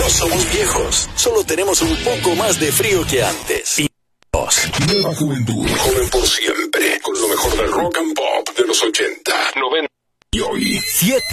No somos viejos, solo tenemos un poco más de frío que antes. Y Nueva juventud, joven por siempre, con lo mejor del rock and pop de los 80, 90 y hoy. 7.